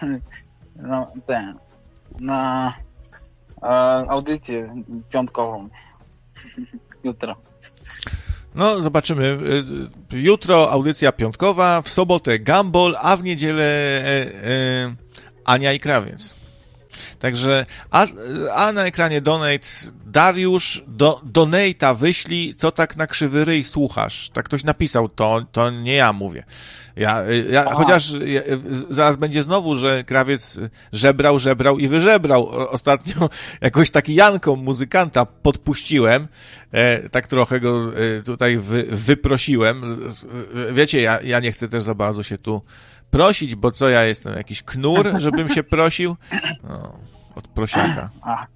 na audycję piątkową. Jutro. No, zobaczymy. Jutro audycja piątkowa, w sobotę Gumball, a w niedzielę Ania i Krawiec. Także, a na ekranie donate, Dariusz, donata wyślij, co tak na krzywy ryj słuchasz. Tak ktoś napisał, to nie ja mówię. Chociaż zaraz będzie znowu, że Krawiec żebrał i wyżebrał. Ostatnio jakoś taki Janką, muzykanta, podpuściłem, tak trochę go tutaj wyprosiłem. Wiecie, ja nie chcę też za bardzo się tu prosić, bo co, ja jestem jakiś knur, żebym się prosił? No, od prosiaka.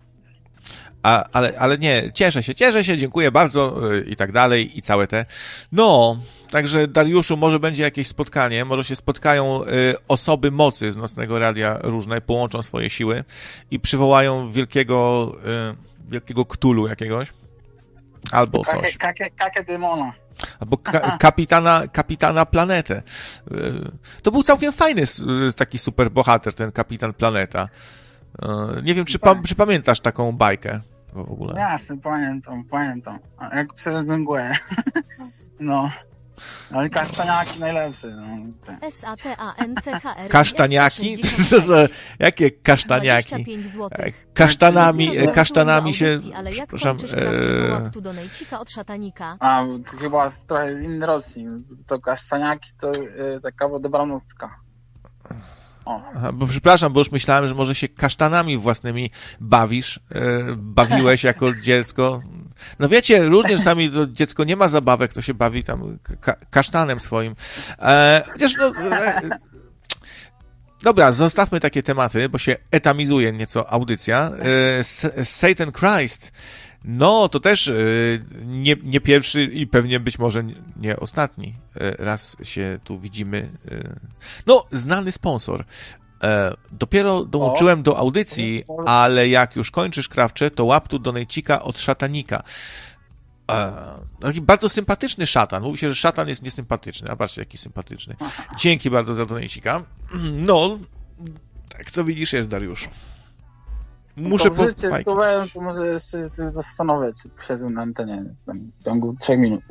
Ale nie, cieszę się, dziękuję bardzo i tak dalej i całe te. No, także Dariuszu, może będzie jakieś spotkanie, może się spotkają osoby mocy z Nocnego Radia różne, połączą swoje siły i przywołają wielkiego Ktulu jakiegoś. Albo coś. Kakę demona. Albo kapitana Planetę. To był całkiem fajny taki superbohater, ten Kapitan Planeta. Nie wiem, czy pamiętasz taką bajkę w ogóle? Jasne, pamiętam. Jak przez mgłę. No. Ale kasztaniaki najlepsze. No. SATANCHR. Kasztaniaki? Jakie kasztaniaki? 25 złotych. Kasztanami się... Ale jak Przepraszam. łaptu do nejcika od szatanika? A, to chyba trochę inny rocznik. To kasztaniaki to taka dobranocka. Aha, bo przepraszam, bo już myślałem, że może się kasztanami własnymi bawiłeś jako dziecko. No wiecie, różnie czasami to dziecko nie ma zabawek, to się bawi tam kasztanem swoim. Chociaż dobra, zostawmy takie tematy, bo się etamizuje nieco audycja. Satan Christ. No, to też nie pierwszy i pewnie być może nie ostatni raz się tu widzimy. No, znany sponsor. Dopiero dołączyłem do audycji, ale jak już kończysz, Krawcze, to łap tu donejcika od szatanika. Taki bardzo sympatyczny szatan. Mówi się, że szatan jest niesympatyczny, a patrzcie, jaki sympatyczny. Dzięki bardzo za donejcika. No, tak to widzisz jest, Dariuszu. Muszę to może jeszcze zastanowię, czy siedzę na antenie w ciągu 3 minut.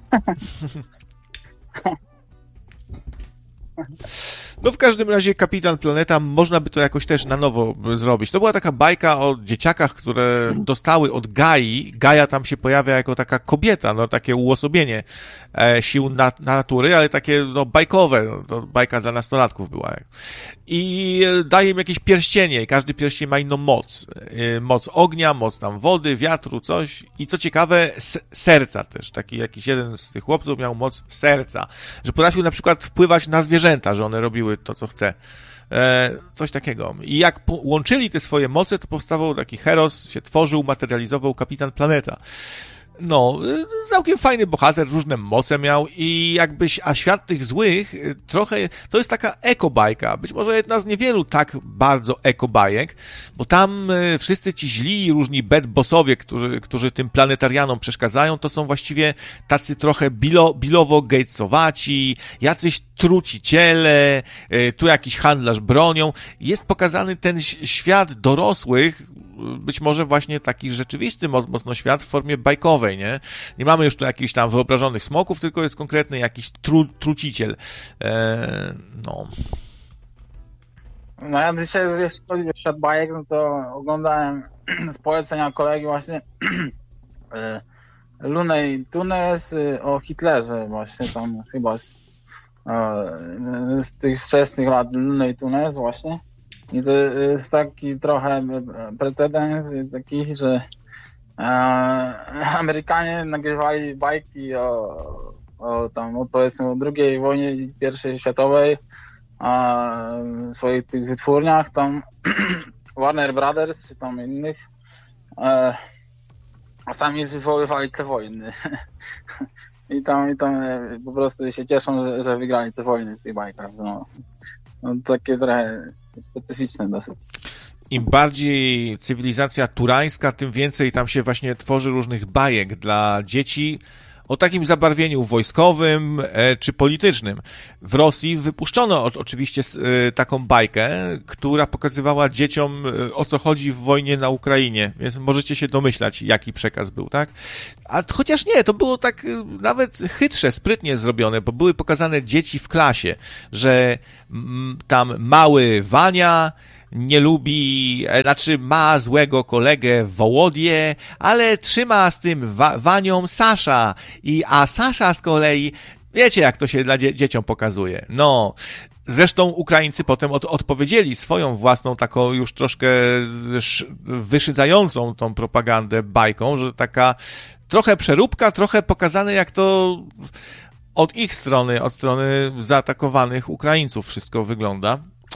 No w każdym razie Kapitan Planeta można by to jakoś też na nowo zrobić. To była taka bajka o dzieciakach, które dostały od Gai. Gaja tam się pojawia jako taka kobieta, no takie uosobienie sił natury, ale takie no bajkowe, no, to bajka dla nastolatków była. I daje im jakieś pierścienie i każdy pierścień ma inną moc. Moc ognia, moc tam wody, wiatru, coś. I co ciekawe, serca też. Taki jakiś jeden z tych chłopców miał moc serca, że potrafił na przykład wpływać na zwierzęta, że one robiły to, co chce. Coś takiego. I jak łączyli te swoje moce, to powstawał taki heros, się tworzył, materializował Kapitan Planeta. No, całkiem fajny bohater, różne moce miał i a świat tych złych trochę, to jest taka ekobajka, być może jedna z niewielu tak bardzo ekobajek, bo tam wszyscy ci źli, różni bad bossowie, którzy tym planetarianom przeszkadzają, to są właściwie tacy trochę bilowo-gatesowaci, jacyś truciciele, tu jakiś handlarz bronią. Jest pokazany ten świat dorosłych, być może właśnie taki rzeczywisty mocno świat w formie bajkowej, nie? Nie mamy już tu jakichś tam wyobrażonych smoków, tylko jest konkretny jakiś truciciel. No. No ja dzisiaj, jeśli chodzi o świat bajek, no to oglądałem z polecenia kolegi właśnie Looney Tunes o Hitlerze właśnie tam chyba z tych wczesnych lat Looney Tunes właśnie. I to jest taki trochę precedens taki, że Amerykanie nagrywali bajki o powiedzmy o II wojnie i I światowej w swoich tych wytwórniach, tam Warner Brothers czy tam innych, a sami wywoływali te wojny. I tam po prostu się cieszą, że wygrali te wojny w tych bajkach. No takie trochę specyficzne dosyć. im bardziej cywilizacja turańska, tym więcej tam się właśnie tworzy różnych bajek dla dzieci o takim zabarwieniu wojskowym czy politycznym. W Rosji wypuszczono oczywiście taką bajkę, która pokazywała dzieciom, o co chodzi w wojnie na Ukrainie, więc możecie się domyślać, jaki przekaz był, tak? A chociaż nie, to było tak nawet chytrze, sprytnie zrobione, bo były pokazane dzieci w klasie, że tam mały Wania nie lubi, znaczy ma złego kolegę Wołodię, ale trzyma z tym Wanią Sasza. A Sasza z kolei, wiecie jak to się dla dzieciom pokazuje. No, zresztą Ukraińcy potem odpowiedzieli swoją własną taką już troszkę wyszydzającą tą propagandę bajką, że taka trochę przeróbka, trochę pokazane jak to od ich strony, od strony zaatakowanych Ukraińców wszystko wygląda.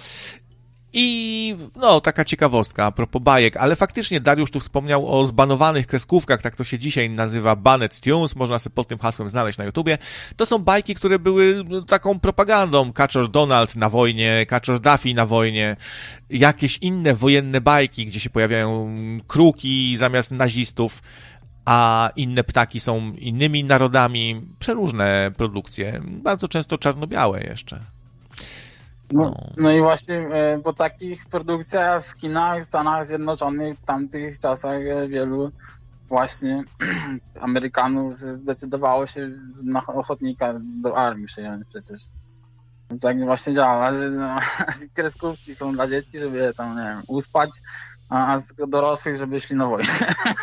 I no, taka ciekawostka a propos bajek, ale faktycznie Dariusz tu wspomniał o zbanowanych kreskówkach, tak to się dzisiaj nazywa Banned Tunes, można sobie pod tym hasłem znaleźć na YouTubie. To są bajki, które były taką propagandą. Kaczor Donald na wojnie, Kaczor Daffy na wojnie, jakieś inne wojenne bajki, gdzie się pojawiają kruki zamiast nazistów, a inne ptaki są innymi narodami. Przeróżne produkcje, bardzo często czarno-białe jeszcze. No i właśnie po takich produkcjach w kinach w Stanach Zjednoczonych w tamtych czasach wielu właśnie Amerykanów zdecydowało się na ochotnika do armii przyjąć przecież. Tak właśnie działa, że kreskówki są dla dzieci, żeby je tam, nie wiem, uspać, a z dorosłych, żeby szli na wojnę.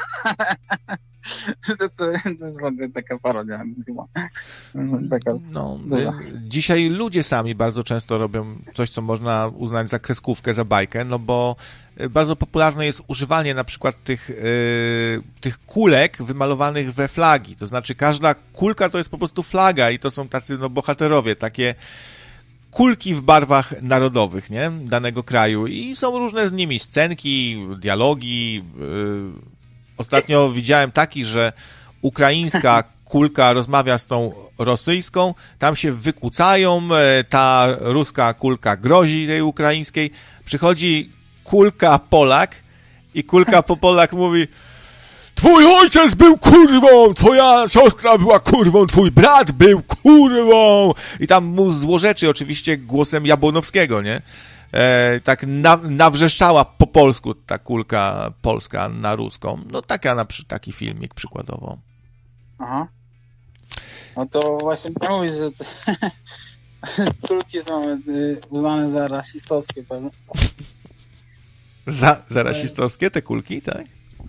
To jest w ogóle taka parodia chyba. Dzisiaj ludzie sami bardzo często robią coś, co można uznać za kreskówkę, za bajkę, no bo bardzo popularne jest używanie na przykład tych kulek wymalowanych we flagi. To znaczy każda kulka to jest po prostu flaga i to są tacy bohaterowie, takie kulki w barwach narodowych, nie? Danego kraju i są różne z nimi scenki, dialogi. Ostatnio widziałem taki, że ukraińska kulka rozmawia z tą rosyjską, tam się wykłócają, ta ruska kulka grozi tej ukraińskiej, przychodzi kulka Polak i kulka po Polak mówi: twój ojciec był kurwą, twoja siostra była kurwą, twój brat był kurwą. I tam mu złorzeczy oczywiście głosem Jabłonowskiego, nie? Tak nawrzeszczała po polsku ta kulka polska na ruską. No taki filmik przykładowo. Aha. No to właśnie mówisz, że te kulki są uznane za rasistowskie pewnie. Za rasistowskie te kulki, tak?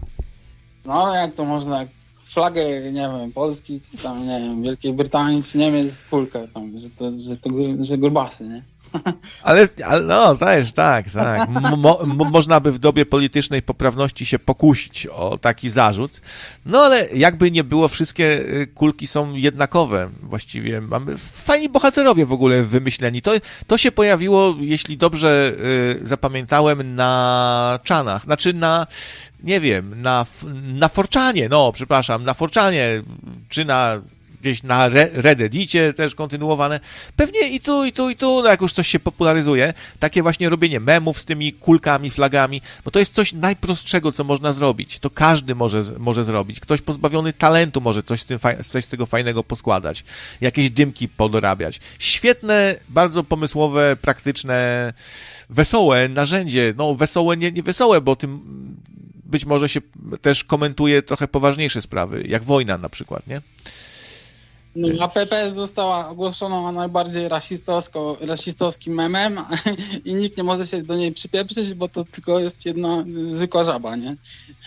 No jak to można, flagę, nie wiem, Polski, czy tam, nie wiem, Wielkiej Brytanii, czy Niemiec, kulkę tam, że grubasy, nie? Ale no, też, tak. Można by w dobie politycznej poprawności się pokusić o taki zarzut. No ale jakby nie było, wszystkie kulki są jednakowe. Właściwie mamy fajni bohaterowie w ogóle wymyśleni. To się pojawiło, jeśli dobrze zapamiętałem, na Czanach. Znaczy nie wiem, na 4chanie, na 4chanie, czy gdzieś na Reddicie też kontynuowane. Pewnie i tu, no jak już coś się popularyzuje, takie właśnie robienie memów z tymi kulkami, flagami, bo to jest coś najprostszego, co można zrobić. To każdy może zrobić. Ktoś pozbawiony talentu może coś z tego fajnego poskładać. Jakieś dymki podorabiać. Świetne, bardzo pomysłowe, praktyczne, wesołe narzędzie. No wesołe, nie wesołe, bo tym być może się też komentuje trochę poważniejsze sprawy, jak wojna na przykład, nie? No, APP została ogłoszona najbardziej rasistowskim memem i nikt nie może się do niej przypieprzyć, bo to tylko jest jedna zwykła żaba, nie?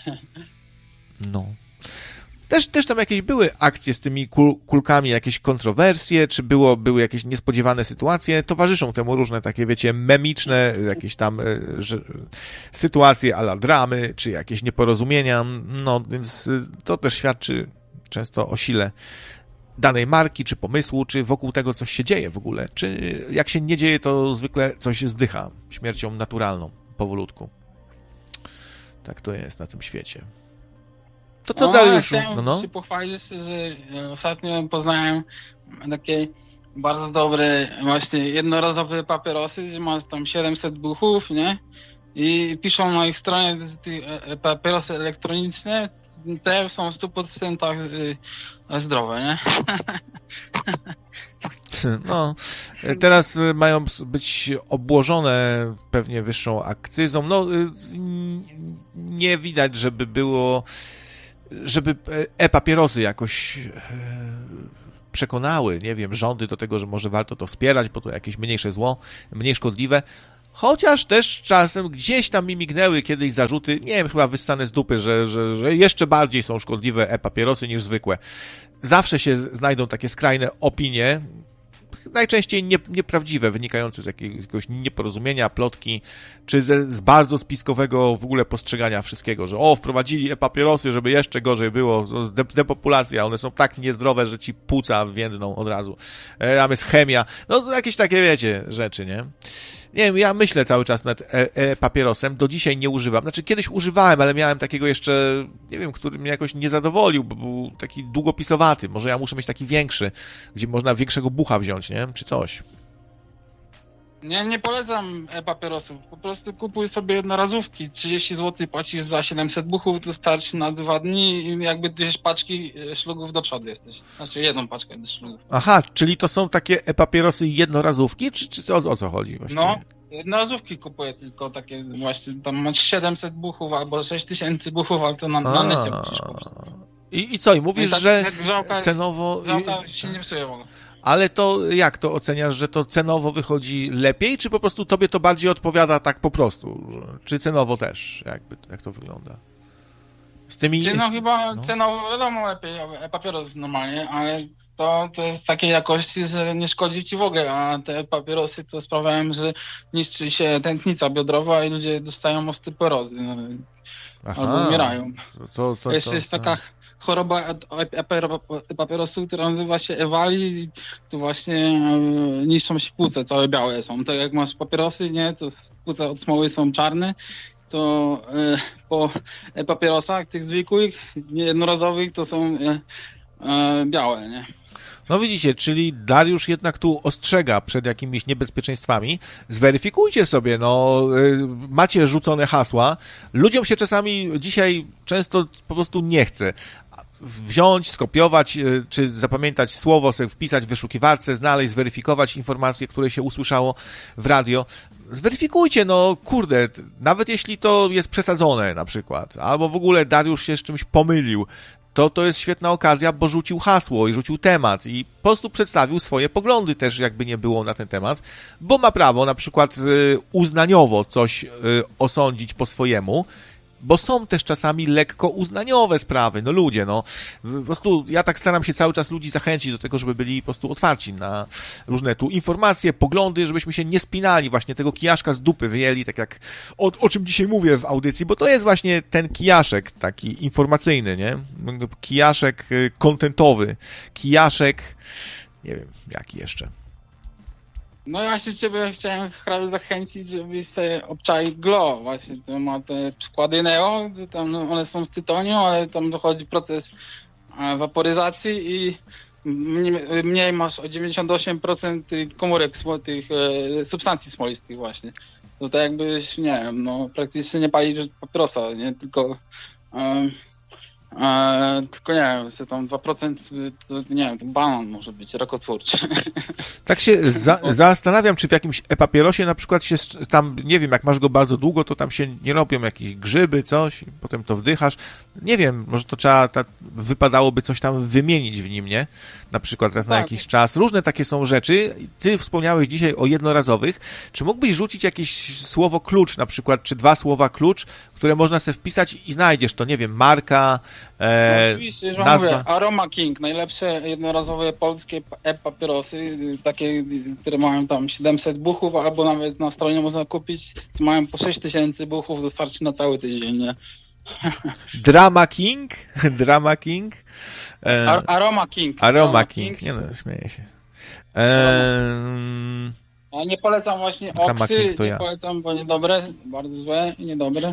No. Też tam jakieś były akcje z tymi kulkami, jakieś kontrowersje, czy były jakieś niespodziewane sytuacje. Towarzyszą temu różne takie, wiecie, memiczne jakieś tam sytuacje a la dramy, czy jakieś nieporozumienia. No, więc to też świadczy często o sile danej marki, czy pomysłu, czy wokół tego coś się dzieje w ogóle. Czy jak się nie dzieje, to zwykle coś zdycha śmiercią naturalną, powolutku. Tak to jest na tym świecie. To co Dariuszu? Chciałem się pochwalić, że ostatnio poznałem takie bardzo dobre właśnie jednorazowe papierosy, gdzie masz tam 700 buchów, nie? i piszą na ich stronie, papierosy elektroniczne, te są w 100% zdrowe, nie? No, teraz mają być obłożone pewnie wyższą akcyzą. No, nie widać, żeby e-papierosy jakoś przekonały, nie wiem, rządy do tego, że może warto to wspierać, bo to jakieś mniejsze zło, mniej szkodliwe. Chociaż też czasem gdzieś tam mi mignęły kiedyś zarzuty, nie wiem, chyba wyssane z dupy, że jeszcze bardziej są szkodliwe e-papierosy niż zwykłe. Zawsze się znajdą takie skrajne opinie, najczęściej nieprawdziwe, wynikające z jakiegoś nieporozumienia, plotki, czy z bardzo spiskowego w ogóle postrzegania wszystkiego, że wprowadzili e-papierosy, żeby jeszcze gorzej było, depopulacja, one są tak niezdrowe, że ci płuca więdną od razu. Tam jest chemia, no to jakieś takie, wiecie, rzeczy, nie? Nie wiem, ja myślę cały czas nad papierosem, do dzisiaj nie używam. Znaczy, kiedyś używałem, ale miałem takiego jeszcze, nie wiem, który mnie jakoś nie zadowolił, bo był taki długopisowaty. Może ja muszę mieć taki większy, gdzie można większego bucha wziąć, nie? Czy coś. Nie polecam papierosów. Po prostu kupuj sobie jednorazówki. 30 zł płacisz za 700 buchów, to starczy na 2 dni i jakby 2 paczki szlugów do przodu jesteś. Znaczy 1 paczkę szlugów. Aha, czyli to są takie e-papierosy jednorazówki? Czy o co chodzi właściwie? No, jednorazówki kupuję tylko takie właśnie, tam masz 700 buchów albo 6000 buchów, ale to na necie musisz po prostu. I co? I mówisz, tak, że grzałka cenowo... Grzałka się nie psuje w ogóle. Ale to jak to oceniasz, że to cenowo wychodzi lepiej, czy po prostu tobie to bardziej odpowiada tak po prostu? Czy cenowo też? Jak to wygląda? Z tymi... Cenowo wiadomo lepiej, papieros normalnie, ale to jest takiej jakości, że nie szkodzi ci w ogóle, a te papierosy to sprawiają, że niszczy się tętnica biodrowa i ludzie dostają osteoporozy, albo umierają. Jeszcze jest taka choroba papierosu, która nazywa się Ewali i to właśnie niszczą się płuce, całe białe są. Tak jak masz papierosy, nie, to płuca od smoły są czarne, to po papierosach tych zwykłych, jednorazowych to są białe, nie? No widzicie, czyli Dariusz jednak tu ostrzega przed jakimiś niebezpieczeństwami. Zweryfikujcie sobie, macie rzucone hasła. Ludziom się czasami dzisiaj często po prostu nie chce wziąć, skopiować, czy zapamiętać słowo, sobie wpisać w wyszukiwarce, znaleźć, zweryfikować informacje, które się usłyszało w radio. Zweryfikujcie, kurde, nawet jeśli to jest przesadzone na przykład, albo w ogóle Dariusz się z czymś pomylił, to jest świetna okazja, bo rzucił hasło i rzucił temat i po prostu przedstawił swoje poglądy też, jakby nie było na ten temat, bo ma prawo na przykład uznaniowo coś osądzić po swojemu, bo są też czasami lekko uznaniowe sprawy. Ludzie, po prostu ja tak staram się cały czas ludzi zachęcić do tego, żeby byli po prostu otwarci na różne tu informacje, poglądy, żebyśmy się nie spinali, właśnie tego kijaszka z dupy wyjęli, tak jak o czym dzisiaj mówię w audycji, bo to jest właśnie ten kijaszek taki informacyjny, nie? Kijaszek kontentowy, kijaszek, nie wiem, jaki jeszcze. No ja się ciebie chciałem zachęcić, żebyś sobie obczaił Glo. Właśnie to ma te przykłady Neo, tam one są z tytoniu, ale tam dochodzi proces waporyzacji i mniej masz o 98% komórek tych substancji smolistych właśnie. To tak jakbyś, nie wiem, praktycznie nie palisz papierosa, nie? Tylko nie wiem, tam 2% to nie wiem, to banan może być rakotwórczy. Tak się zastanawiam, czy w jakimś e-papierosie na przykład się tam, nie wiem, jak masz go bardzo długo, to tam się nie robią jakieś grzyby, coś, potem to wdychasz. Nie wiem, może to wypadałoby coś tam wymienić w nim, nie? Na przykład raz na jakiś czas. Różne takie są rzeczy. Ty wspomniałeś dzisiaj o jednorazowych. Czy mógłbyś rzucić jakieś słowo klucz, na przykład, czy 2 słowa klucz, które można sobie wpisać i znajdziesz to, nie wiem, marka, oczywiście, że nazwa. Mówię, Aroma King, najlepsze jednorazowe polskie e-papierosy, takie, które mają tam 700 buchów, albo nawet na stronie można kupić, co mają po 6000 buchów, dostarczy na cały tydzień, nie? Drama King? Drama King? Aroma King. Aroma King. Nie śmieję się. Ja nie polecam właśnie Oksy, nie polecam, bo niedobre, bardzo złe i niedobre.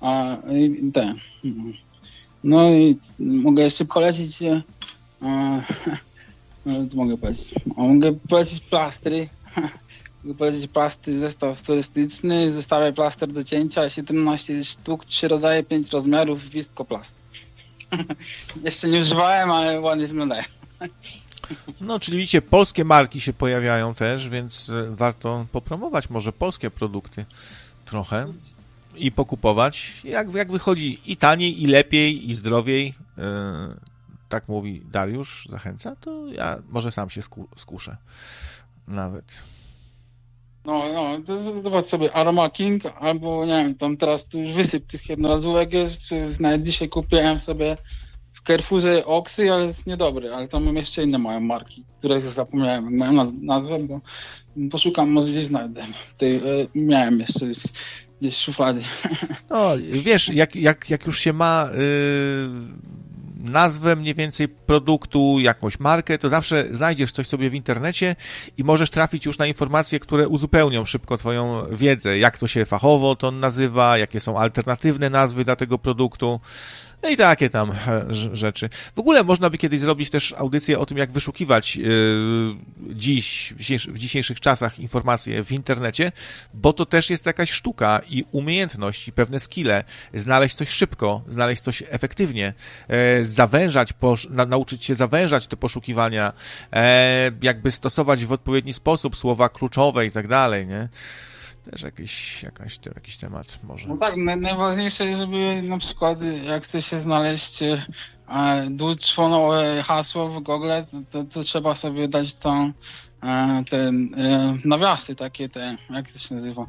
No i mogę jeszcze polecić co mogę polecić? Mogę polecić plastry. powiedzieć, plasty, zestaw turystyczny, zostawia plaster do cięcia, 17 sztuk, 3 rodzaje, 5 rozmiarów, Viscoplast. Jeszcze nie używałem, ale ładnie wyglądają. No, czyli widzicie, polskie marki się pojawiają też, więc warto popromować może polskie produkty trochę i pokupować. Jak wychodzi i taniej, i lepiej, i zdrowiej, tak mówi Dariusz, zachęca, to ja może sam się skuszę nawet. No, to zobacz sobie Aroma King, albo nie wiem, tam teraz tu już wysyp tych jednorazówek jest, nawet dzisiaj kupiłem sobie w Carrefourze Oxy, ale jest niedobry, ale tam mam jeszcze inne małe marki, których zapomniałem, jak mają nazwę, bo poszukam, może gdzieś znajdę. Miałem jeszcze gdzieś w szufladzie. No, wiesz, jak już się ma nazwę mniej więcej produktu, jakąś markę, to zawsze znajdziesz coś sobie w internecie i możesz trafić już na informacje, które uzupełnią szybko twoją wiedzę, jak to się fachowo to nazywa, jakie są alternatywne nazwy dla tego produktu. No i takie tam rzeczy. W ogóle można by kiedyś zrobić też audycję o tym, jak wyszukiwać w dzisiejszych czasach informacje w internecie, bo to też jest jakaś sztuka i umiejętność i pewne skille. Znaleźć coś szybko, znaleźć coś efektywnie, zawężać, nauczyć się zawężać te poszukiwania, jakby stosować w odpowiedni sposób słowa kluczowe i tak dalej, nie? Też jakiś temat może. No tak, najważniejsze jest, żeby na przykład jak chce się znaleźć dwuczłonowe hasło w Google, to trzeba sobie dać te nawiasy takie, jak to się nazywa?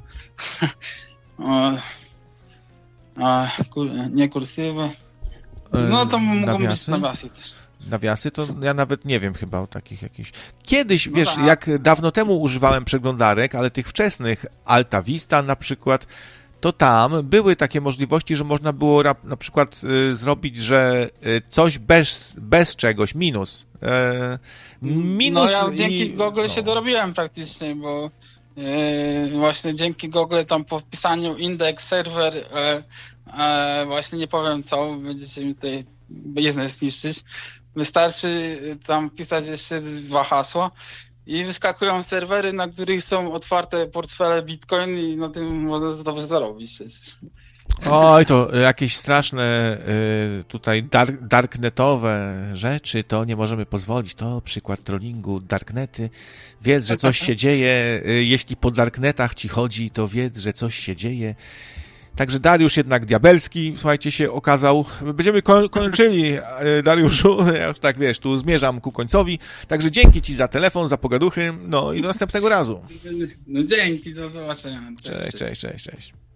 Nie kursywy. No to mogą być nawiasy też. Nawiasy, to ja nawet nie wiem chyba o takich jakichś. Kiedyś, wiesz, jak dawno temu używałem przeglądarek, ale tych wczesnych, Alta Vista na przykład, to tam były takie możliwości, że można było na przykład zrobić, że coś bez czegoś, minus. No ja dzięki Google się dorobiłem praktycznie, bo właśnie dzięki Google tam po wpisaniu indeks, serwer, właśnie nie powiem co, będziecie mi tutaj biznes zniszczyć. Wystarczy tam pisać jeszcze 2 hasła i wyskakują serwery, na których są otwarte portfele Bitcoin i na tym można dobrze zarobić przecież. Oj, to jakieś straszne tutaj darknetowe rzeczy, to nie możemy pozwolić. To przykład trollingu, darknety. Wiedz, że coś się dzieje. Jeśli po darknetach ci chodzi, to wiedz, że coś się dzieje. Także Dariusz jednak diabelski, słuchajcie, się okazał. Będziemy kończyli, Dariuszu, ja już tak wiesz, tu zmierzam ku końcowi. Także dzięki ci za telefon, za pogaduchy, no i do następnego razu. No dzięki, do zobaczenia. Cześć.